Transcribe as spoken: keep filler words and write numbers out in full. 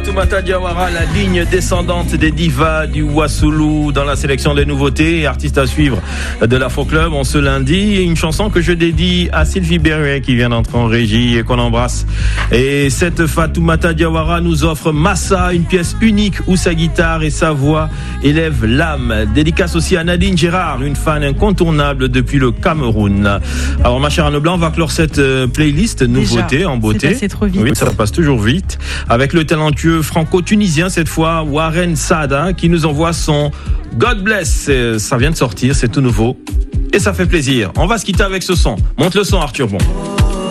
Fatoumata Diawara, la ligne descendante des divas du Wassoulou dans la sélection des nouveautés et artistes à suivre de l'Afro Club. On ce lundi, une chanson que je dédie à Sylvie Berruet qui vient d'entrer en régie et qu'on embrasse. Et cette Fatoumata Diawara nous offre Massa, une pièce unique où sa guitare et sa voix élèvent l'âme. Dédicace aussi à Nadine Gérard, une fan incontournable depuis le Cameroun. Alors ma chère Anne Blanc, on va clore cette playlist nouveauté Déjà, en beauté. c'est passé trop vite. Oui, ça passe toujours vite. Avec le talentueux franco-tunisien cette fois, Warren Sada, qui nous envoie son God Bless. Ça vient de sortir, c'est tout nouveau et ça fait plaisir. On va se quitter avec ce son. Monte le son, Arthur Bon.